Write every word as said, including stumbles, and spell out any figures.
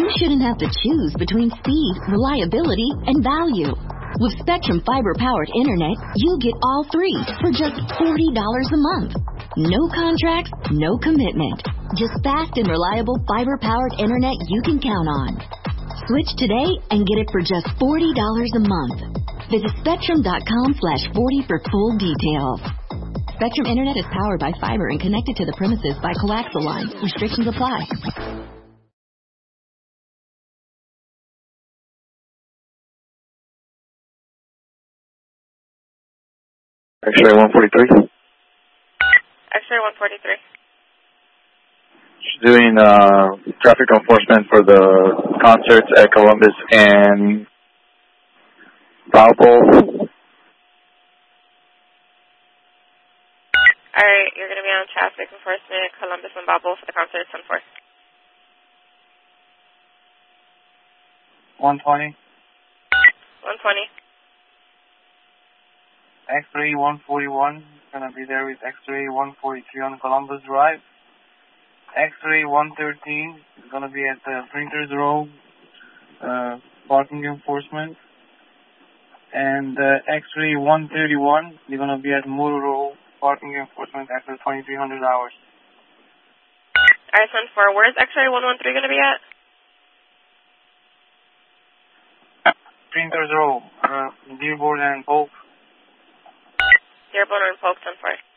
shouldn't have to choose between speed, reliability, and value. With Spectrum fiber-powered internet, you get all three for just forty dollars a month. No contracts, no commitment. Just fast and reliable fiber-powered internet you can count on. Switch today and get it for just forty dollars a month. Visit Spectrum.com slash 40 for full details. Spectrum Internet is powered by fiber and connected to the premises by coaxial lines. Restrictions apply. X-ray one forty-three. X-ray one forty-three. She's doing uh, traffic enforcement for the concerts at Columbus and Valpo. All right, you're going to be on traffic enforcement at Columbus and Valpo for the concert at ten four. one twenty. one twenty. X-ray one forty-one, going to be there with X-ray one forty-three on Columbus Drive. X-ray one thirteen is going to be at the Printers Row, uh, parking enforcement. And uh, X-ray one thirty-one, you're going to be at Motor Row, parking enforcement after twenty-three hundred hours. All right, ten four. Where's X-ray one thirteen going to be at? Printers Row, uh, Dearborn and Polk. Dearborn and Polk, ten four.